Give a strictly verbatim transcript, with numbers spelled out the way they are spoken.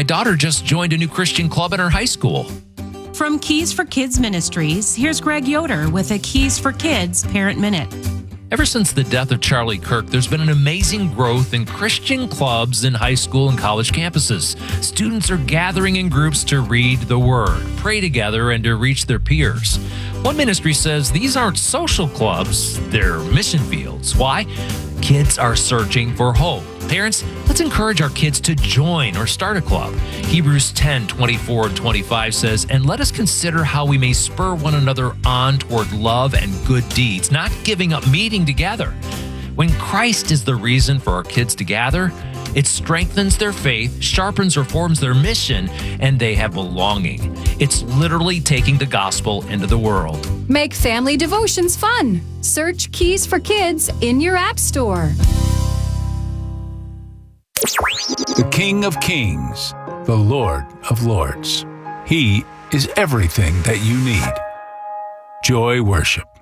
My daughter just joined a new Christian club in her high school. From Keys for Kids Ministries, here's Greg Yoder with a Keys for Kids Parent Minute. Ever since the death of Charlie Kirk, there's been an amazing growth in Christian clubs in high school and college campuses. Students are gathering in groups to read the Word, pray together, and to reach their peers. One ministry says these aren't social clubs, they're mission fields. Why? Kids are searching for hope. Parents, let's encourage our kids to join or start a club. Hebrews ten, twenty-four and twenty-five says, "And let us consider how we may spur one another on toward love and good deeds, not giving up meeting together." When Christ is the reason for our kids to gather, it strengthens their faith, sharpens or forms their mission, and they have belonging. It's literally taking the gospel into the world. Make family devotions fun. Search Keys for Kids in your app store. The King of Kings, the Lord of Lords. He is everything that you need. Joy Worship.